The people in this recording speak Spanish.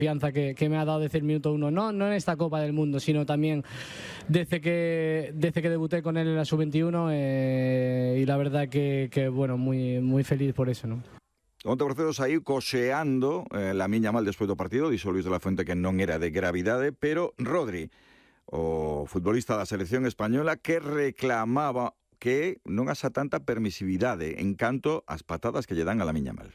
confianza que me ha dado desde el minuto uno, no en esta Copa del Mundo, sino también desde que debuté con él en la Sub-21, y la verdad que bueno, muy feliz por eso, ¿no? Onte por 0 saiu coxeando Lamine Yamal despois do partido, dixo Luis de la Fuente que non era de gravidade, pero Rodri, o futbolista da selección española, que reclamaba que non haxa tanta permisividade en canto ás patadas que lle dan a Lamine Yamal.